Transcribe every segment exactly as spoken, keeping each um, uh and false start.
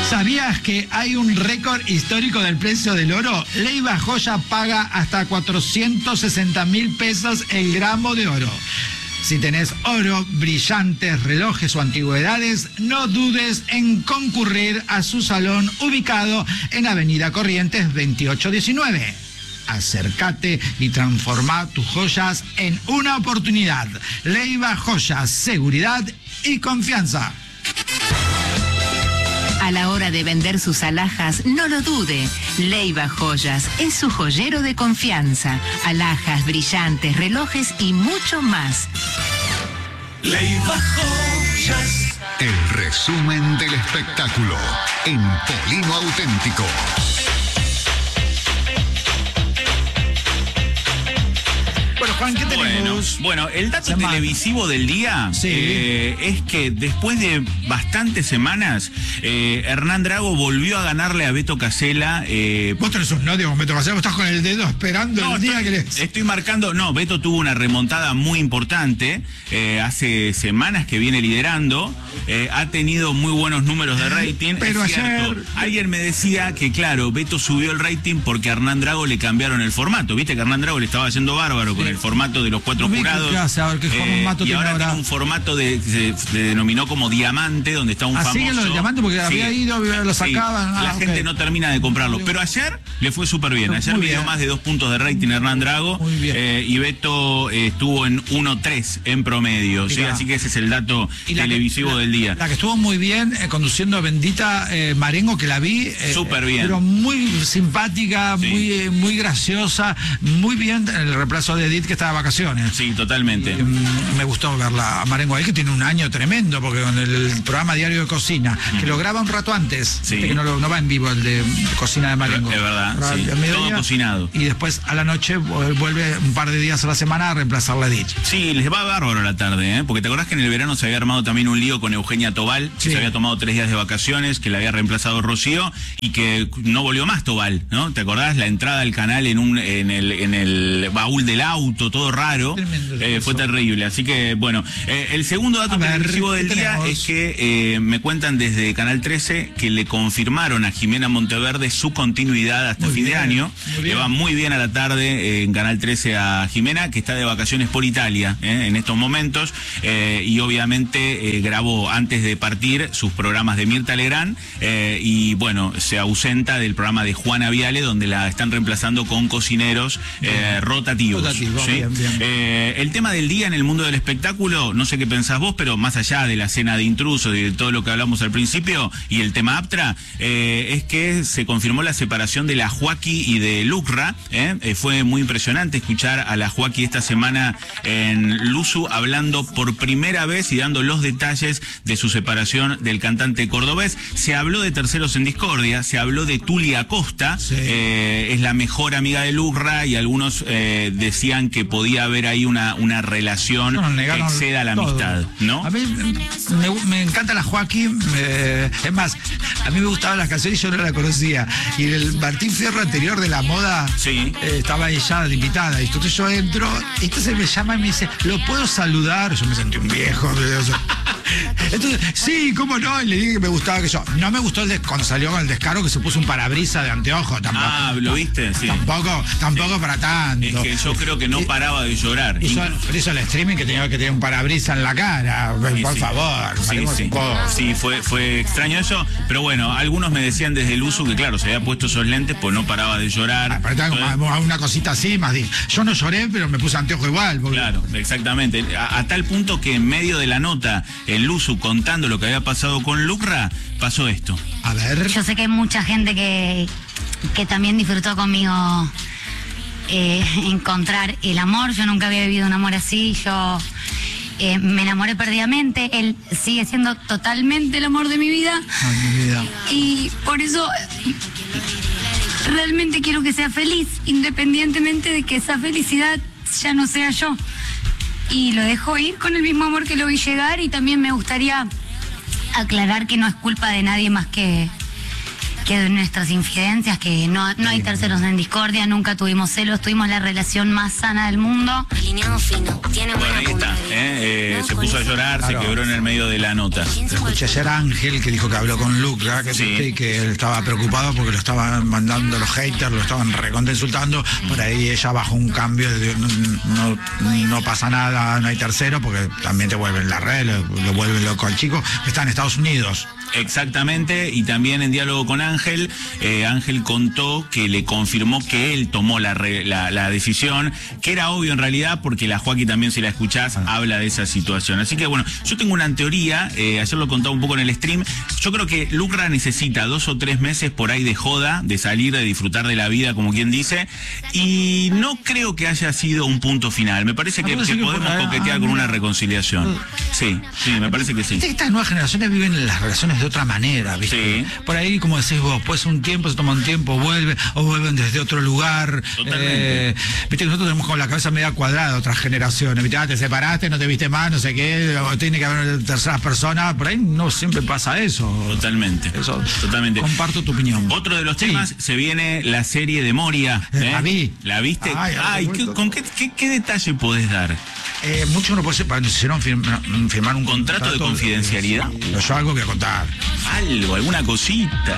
¿Sabías que hay un récord histórico del precio del oro? Leiva Joya paga hasta cuatrocientos sesenta mil pesos el gramo de oro. Si tenés oro, brillantes, relojes o antigüedades, no dudes en concurrir a su salón ubicado en Avenida Corrientes veintiocho diecinueve. Acércate y transforma tus joyas en una oportunidad. Leiva Joyas, seguridad y confianza. A la hora de vender sus alhajas, no lo dude. Leiva Joyas es su joyero de confianza. Alhajas, brillantes, relojes y mucho más. Leiva Joyas. El resumen del espectáculo en Polino Auténtico. Bueno, Juan, ¿qué tenemos? Bueno, bueno, el dato Semana. televisivo del día Sí. eh, es que después de bastantes semanas, eh, Hernán Drago volvió a ganarle a Beto Casella. Eh, Vos tenés un odio con Beto Casella, vos estás con el dedo esperando No, el día estoy, que les... estoy marcando. No, Beto tuvo una remontada muy importante. Eh, hace semanas que viene liderando. Eh, ha tenido muy buenos números de rating. Pero es cierto. ayer- Alguien me decía que, claro, Beto subió el rating porque a Hernán Drago le cambiaron el formato. Viste que a Hernán Drago le estaba haciendo bárbaro con el formato de los cuatro Vi que jurados. clase, a ver qué formato y tiene ahora ahora. tiene un formato de, se, se denominó como diamante, donde está un Ah, famoso. siguen los de diamante porque había ido, lo sacaban. Ah, La ok. gente no termina de comprarlo. Pero ayer le fue súper bien. Ayer Muy midió bien. más de dos puntos de rating Hernán Drago. Muy bien. Eh, y Beto eh, estuvo en uno tres en promedio. ¿sí? Mirá. Así que ese es el dato Y la que- televisivo la- del día. La que estuvo muy bien eh, conduciendo a Bendita eh, Marengo, que la vi. eh, Súper bien. Pero muy simpática, Sí. muy eh, muy graciosa, muy bien el reemplazo de Edith, que está de vacaciones. Sí, totalmente. Mm, Me gustó verla a Marengo ahí, que tiene un año tremendo, porque con el programa diario de cocina, que lo graba un rato antes, Sí. viste que no, lo- no va en vivo el de cocina de Marengo. Es verdad, Ra- sí. al mediodía, Todo cocinado. Y después a la noche vu- vuelve un par de días a la semana a reemplazar a Edith. Sí, les va bárbaro la tarde, ¿eh? Porque te acordás que en el verano se había armado también un lío con Eugenia Tobal, que Sí. se había tomado tres días de vacaciones, que la había reemplazado Rocío y que no volvió más Tobal, ¿no? ¿Te acordás? La entrada al canal en un en el en el baúl del auto, todo raro. Tremendo Eh, eso. fue terrible. Así que, bueno, eh, el segundo dato A ver, televisivo del ¿qué día tenemos? es que eh, me cuentan desde Canal trece que le confirmaron a Jimena Monteverde su continuidad hasta Muy fin de bien, año. muy Le bien. va muy bien a la tarde eh, en Canal trece a Jimena, que está de vacaciones por Italia eh, en estos momentos, eh, y obviamente eh, grabó antes de partir sus programas de Mirta Legrand, eh, y bueno, se ausenta del programa de Juana Viale, donde la están reemplazando con cocineros eh, rotativos. Rotativos, ¿sí? bien, bien. Eh, el tema del día en el mundo del espectáculo, no sé qué pensás vos, pero más allá de la cena de intrusos y de todo lo que hablamos al principio, y el tema Aptra, eh, es que se confirmó la separación de la Joaquí y de Lucra. ¿eh? Eh, fue muy impresionante escuchar a la Joaquí esta semana en Luzu hablando por primera vez y dando los detalles de su separación del cantante cordobés. Se habló de Terceros en Discordia, se habló de Tulia Acosta, Sí. eh, es la mejor amiga de Lucra, y algunos eh, decían que podía haber ahí una, una relación No, nos que negaron exceda la todo. amistad, ¿no? A mí me, me encanta la Joaquín, eh, es más, a mí me gustaban las canciones y yo no la conocía. Y en el Martín Fierro anterior de la moda, Sí. eh, estaba ella de invitada. Y entonces yo entro, y entonces me llama y me dice, ¿lo puedo saludar? Yo me sentí un viejo. o sea. Entonces, sí, ¿cómo no? Y le dije que me gustaba que yo. No me gustó el des- cuando salió con el descaro, que se puso un parabrisa de anteojo. Tampoco, Ah, ¿lo viste? Sí. Tampoco, tampoco para tanto. Es que yo creo que no Y- paraba de llorar. Hizo, Incluso- pero hizo el streaming que tenía que tener un parabrisa en la cara. Sí, Por sí. favor, Sí, paremos sí. un poco. Sí, fue, fue extraño eso, pero bueno, algunos me decían desde el uso que claro, se había puesto esos lentes, pues no paraba de llorar. Aparte, Entonces, como una cosita así, más di- yo no lloré, pero me puse anteojo igual. Porque... Claro, exactamente. A, a tal punto que en medio de la nota, el Luzu contando lo que había pasado con Lucra, pasó esto. A ver. Yo sé que hay mucha gente que, que también disfrutó conmigo eh, encontrar el amor. Yo nunca había vivido un amor así. Yo eh, me enamoré perdidamente. Él sigue siendo totalmente el amor de mi vida. Ay, mi vida. Y por eso eh, realmente quiero que sea feliz, independientemente de que esa felicidad ya no sea yo. Y lo dejo ir con el mismo amor que lo vi llegar, y también me gustaría aclarar que no es culpa de nadie más que que de nuestras infidencias, que no, no hay terceros en discordia, nunca tuvimos celos, tuvimos la relación más sana del mundo. Alineado fino, tiene Bueno, buena ahí está, ¿eh? Eh, se puso a llorar, Claro. se quebró en el medio de la nota. Escuché ayer a Ángel que dijo que habló con Lucra, que, Sí. que, que él estaba preocupado porque lo estaban mandando los haters, lo estaban recontra insultando. Por ahí ella bajó un cambio, de, no, no, no pasa nada, no hay tercero, porque también te vuelven la red, lo, lo vuelven loco al chico, que está en Estados Unidos. Exactamente, y también en diálogo con Ángel, eh, Ángel contó que le confirmó que él tomó la, re, la, la decisión, que era obvio en realidad, porque la Joaquí también, si la escuchás, habla de esa situación. Así que bueno, yo tengo una teoría, eh, ayer lo contaba un poco en el stream, yo creo que Lucra necesita dos o tres meses por ahí de joda, de salir, de disfrutar de la vida, como quien dice, y no creo que haya sido un punto final. Me parece que, Ah, que sí que podemos por ahí, coquetear ah, con mira. una reconciliación. Sí, sí, me parece que sí. Viste que estas nuevas generaciones viven las relaciones de otra manera, ¿viste? Sí. Por ahí, como decís vos, pues un tiempo, se toma un tiempo, vuelve, o vuelven desde otro lugar. Totalmente. Eh, viste que nosotros tenemos como la cabeza media cuadrada, otras generaciones, ¿viste? Ah, te separaste, no te viste más, no sé qué, o tiene que haber terceras personas, por ahí no siempre pasa eso. Totalmente. Eso, Totalmente. comparto tu opinión. Otro de los Sí. temas, se viene la serie de Moria. Eh, la vi. ¿La viste? Ay, Ay, ay, ¿qué- qué ¿con qué, qué, qué detalle podés dar? Eh, mucho no puede ser, nos hicieron firma- firmar un ¿Contrato de confidencialidad? Sí, yo algo que contar. Algo, alguna cosita.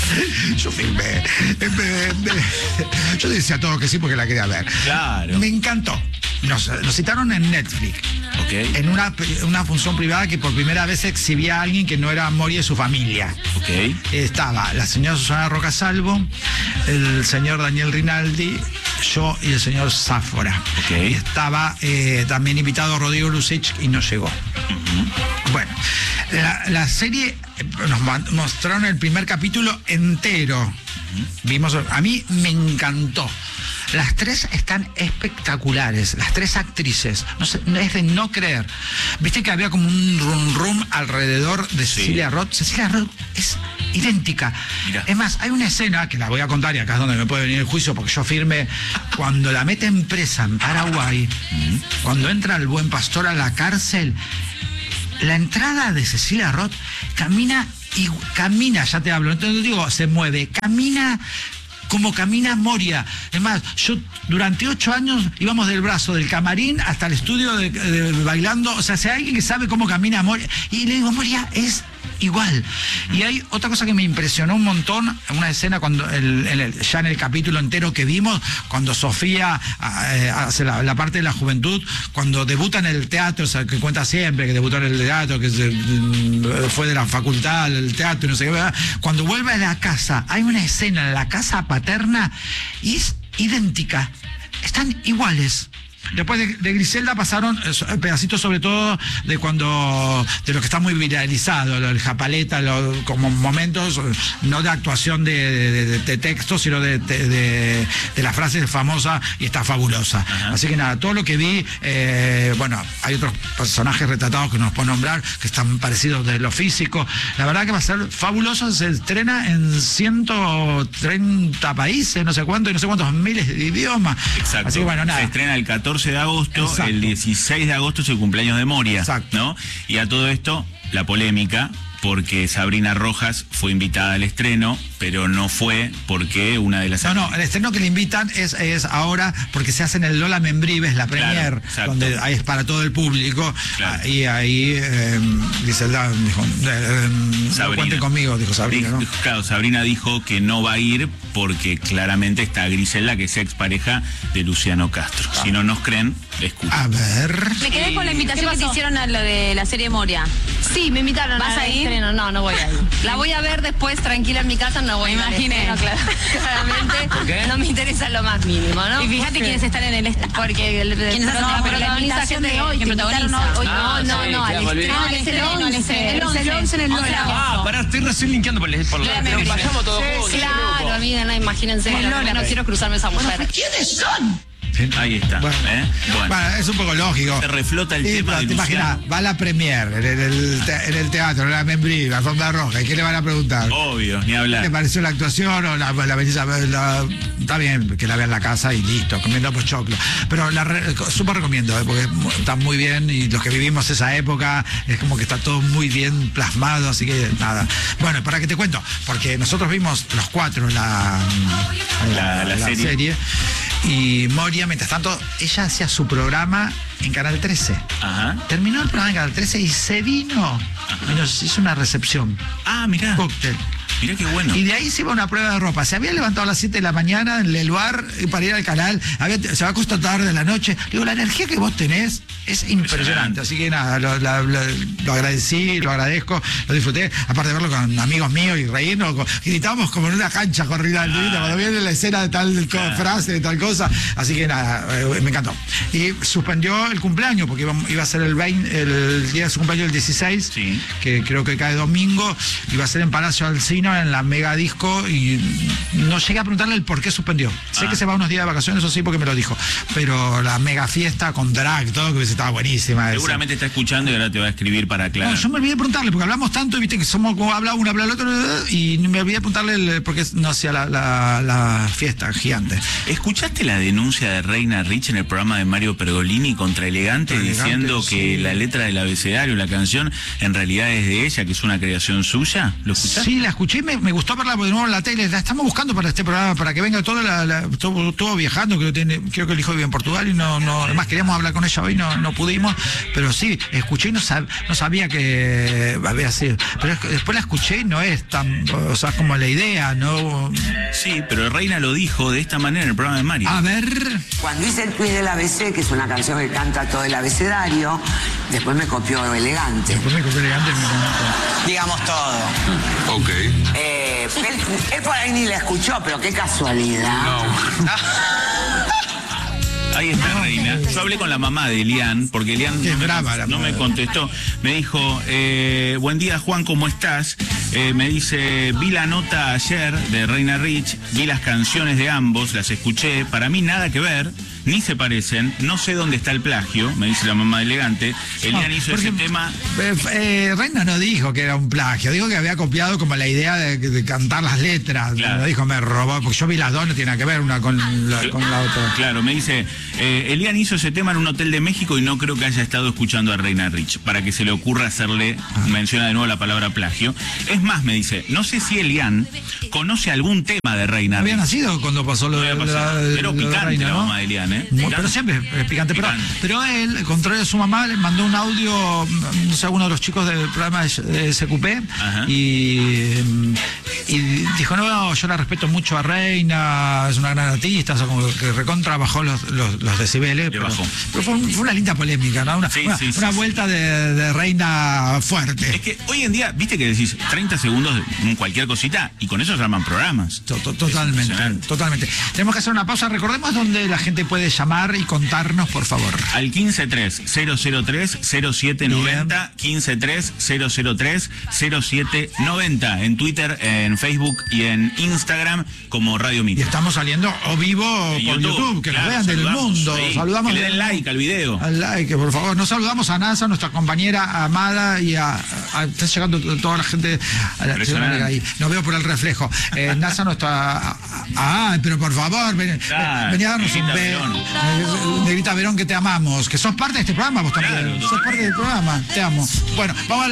Yo filmé. Eh, me- me- Yo decía todo que sí porque la quería ver. Claro. Me encantó. Nos, nos citaron en Netflix. Ok. En una, una función privada que por primera vez exhibía a alguien que no era Moria y su familia. Ok. Estaba la señora Susana Rocasalvo, el señor Daniel Rinaldi, yo y el señor Sáfora. Ok. Y estaba eh, también invitado Rodrigo Lucich y no llegó. Bueno, la, la serie eh, nos ma- mostraron el primer capítulo entero. Vimos, a mí me encantó. Las tres están espectaculares, las tres actrices. No sé, no es de no creer. Viste que había como un rum rum alrededor de Sí. Cecilia Roth. Cecilia Roth es idéntica. Mirá. Es más, hay una escena que la voy a contar y acá es donde me puede venir el juicio porque yo firme. Cuando la meten presa en Paraguay, cuando entra el Buen Pastor a la cárcel, la entrada de Cecilia Roth camina y camina, ya te hablo, entonces digo, se mueve, camina como camina Moria. Es más, yo durante ocho años íbamos del brazo del camarín hasta el estudio de, de- bailando. O sea, si hay alguien que sabe cómo camina Moria, y le digo, Moria es igual. Y hay otra cosa que me impresionó un montón, una escena cuando el, en el- ya en el capítulo entero que vimos, cuando Sofía eh, hace la, la parte de la juventud, cuando debuta en el teatro, o sea, que cuenta siempre que debutó en el teatro, que se, mm, fue de la facultad, el teatro, y no sé qué, ¿verdad? Cuando vuelve a la casa, hay una escena en la casa paterna y es idéntica, están iguales. Después de, de Griselda pasaron eh, pedacitos sobre todo de cuando, de lo que está muy viralizado, lo del Japaleta, lo- como momentos, no de actuación de, de, de- de texto, sino de, de, de- de la frase famosa y está fabulosa. Ajá. Así que nada, todo lo que vi, eh, bueno, hay otros personajes retratados que nos puedo nombrar, que están parecidos de lo físico. La verdad que va a ser fabuloso, se estrena en ciento treinta países, no sé cuánto, y no sé cuántos miles de idiomas. Exacto. Así que bueno, nada. Se estrena el catorce de agosto, Exacto. el dieciséis de agosto es el cumpleaños de Moria. Exacto. ¿No? Y a todo esto, la polémica, porque Sabrina Rojas fue invitada al estreno, pero no fue porque una de las... No, no, el estreno que le invitan es, es ahora porque se hace en el Lola Membrives, la Claro, premier, exacto. donde ahí es para todo el público. Claro. Ah, y ahí eh, Griselda dijo, eh, eh, no Sabrina. cuenten conmigo, dijo Sabrina, ¿no? Dijo- Claro, Sabrina dijo que no va a ir porque claramente está Griselda, que es expareja de Luciano Castro. Si no nos creen, escuchen. A ver. Me quedé con la invitación ¿Qué que te pasó? hicieron a lo de la serie Moria. Sí, me invitaron ¿Vas al a ir? estreno. No, no voy a ir. La voy a ver después tranquila en mi casa, no voy Me a ir al imaginé. estreno, claro. Claramente no me interesa lo más mínimo, ¿no? Y fíjate quiénes están en el est- Porque el, ¿Quiénes pero están? no, Pero la protagonización invitación de hoy, que que invitaron protagoniza. hoy. Ah, No, no, sí, no, al claro, estreno, olvidé. es el Ah, once, el el once, once, el once en el once de Lola. Ah, pará, estoy recién linkeando por, el- por la... Claramente. Pero vayamos todos juntos. Claro, amiga, no, imagínense, Con no, Lola. no quiero cruzarme esa mujer. ¿Quiénes son? Ahí está. Bueno, ¿eh? Bueno. bueno, es un poco lógico. Se reflota el Sí, tema pero de te imaginas, Luciano. va a la premier en el, en el te- en el teatro, en la Membrí, la Alfombra Roja, ¿y qué le van a preguntar? Obvio, ni ¿Qué hablar. te pareció la actuación o la, la belleza? La- está bien que la vea en la casa y listo, comiendo pochoclo. Pero la re- súper recomiendo, ¿eh? Porque está muy bien y los que vivimos esa época es como que está todo muy bien plasmado, así que nada. Bueno, para que te cuento, porque nosotros vimos los cuatro la, La- la serie. y Moria, mientras tanto, ella hacía su programa en Canal trece. Ajá. Terminó el programa en Canal trece y se vino y nos hizo una recepción, Ah, mirá. cóctel. Mirá qué bueno. Y de ahí se iba a una prueba de ropa. Se había levantado a las siete de la mañana en el lugar para ir al canal. Había- se va a acostar tarde de la noche. Digo, la energía que vos tenés es impresionante. Así que nada, lo, la- lo- lo agradecí, lo agradezco, lo disfruté. Aparte de verlo con amigos míos y reírnos, con- gritábamos como en una cancha corrida. Cuando viene la escena de tal co- Claro. frase, de tal cosa. Así que nada, eh, me encantó. Y suspendió el cumpleaños, porque iba, iba a ser el, veinte, el día de su cumpleaños, el dieciséis, Sí. que creo que cae domingo. Iba a ser en Palacio Alsina, en la Mega Disco, y no llegué a preguntarle el por qué suspendió. Sé Ah. que se va unos días de vacaciones, eso sí, porque me lo dijo. Pero la mega fiesta con drag, todo, que hubiese estaba buenísima. esa. Seguramente está escuchando y ahora te va a escribir para aclarar. No, yo me olvidé de preguntarle, porque hablamos tanto, y viste que somos como habla uno, habla el otro, y me olvidé de preguntarle el, por qué no hacía la, la, la fiesta gigante. ¿Escuchaste la denuncia de Reina Rich en el programa de Mario Pergolini contra Elegante, Contra Elegante, diciendo que sí. la letra del abecedario, la canción, en realidad es de ella, que es una creación suya? ¿Lo escuchaste? Sí, la escuché y me, me gustó verla de nuevo en la tele. La estamos buscando para este programa, para que venga toda la, la- todo, todo viajando. Creo, que tiene, creo que el hijo vive en Portugal y no, no, además queríamos hablar con ella hoy, no, no pudimos. Pero sí, escuché y no, sab- no sabía que había sido. Pero es que después la escuché y no es tan, o sea, como la idea, ¿no? Sí, pero Reina lo dijo de esta manera en el programa de Mario. A ver. Cuando hice el tweet del A B C, que es una canción que canta todo el abecedario, después me copió Elegante. Después me compré elegante y me encantó. Digamos todo. Ok. Eh, él, él por ahí ni la escuchó, pero qué casualidad. Ahí está Reina. Yo hablé con la mamá de Elian, porque Elian Qué no, me, brava la no me madre. contestó. Me dijo, eh, buen día Juan, ¿cómo estás? Eh, me dice, vi la nota ayer de Reina Rich, vi las canciones de ambos, las escuché, para mí nada que ver, ni se parecen, no sé dónde está el plagio, me dice la mamá de Elegante. Elian No, hizo porque, ese tema... eh, eh, Reina no dijo que era un plagio, dijo que había copiado como la idea de, de cantar las letras. Claro. No dijo, me robó, porque yo vi las dos, no tiene nada que ver una con la, con la otra. Claro, me dice, eh, Elian hizo ese tema en un hotel de México y no creo que haya estado escuchando a Reina Rich, para que se le ocurra hacerle, menciona de nuevo la palabra plagio. Es más, me dice, no sé si Elian conoce algún tema de Reina Había Rich. nacido cuando pasó lo No de había la, pasado. de Pero lo de picante Reina, la ¿no? mamá de Elian, ¿eh? Muy- Picante. pero siempre es picante, pero, Picante. pero él, al contrario de su mamá, le mandó un audio, no sé, a uno de los chicos del programa de de S Q P, Ajá. y, y dijo, no, yo la respeto mucho a Reina, es una gran artista, o sea, como que recontra bajó los, los, los decibeles, pero, bajó. pero fue, un- fue una linda polémica, ¿no? Una, Sí, una, sí, sí, una sí. vuelta de, de Reina fuerte. Es que hoy en día, viste que decís treinta segundos de cualquier cosita y con eso se arman programas. To- to- Es Totalmente, impresionante. totalmente. Tenemos que hacer una pausa. Recordemos dónde la gente puede llamar y contarnos, por favor. Al quince tres cero cero tres cero siete noventa, quince tres cero cero tres cero siete noventa, en Twitter, en Facebook y en Instagram como Radio Y Mitre. estamos saliendo o vivo o En por YouTube, que claro, nos vean del saludamos, mundo. sí, Saludamos que le del den like al video. Al like, por favor. Nos saludamos a NASA, nuestra compañera amada, y a, a- está llegando t- toda la gente a la Impresionante. ahí. No veo por el reflejo. Eh, NASA, nuestra. Ah, pero por favor, ven, Claro, vení a darnos un Negrita beso. Verón. Negrita Verón, que te amamos. Que sos parte de este programa, vos también. Claro, sos parte del programa. Te amo. Bueno, vamos a la